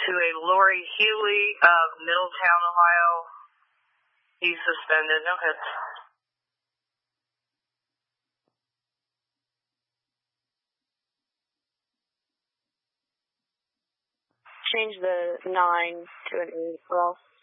to a Lori Healy of Middletown, Ohio. He's suspended. No hits. Change the 9 to an 8, Ralph.